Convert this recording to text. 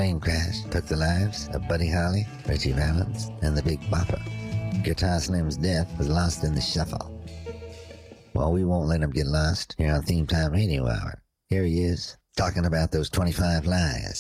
plane crash took the lives of Buddy Holly, Richie Valens, and the Big Bopper. Guitar Slim's death was lost in the shuffle. Well, we won't let him get lost here on Theme Time Radio Hour. Here he is, talking about those 25 lies.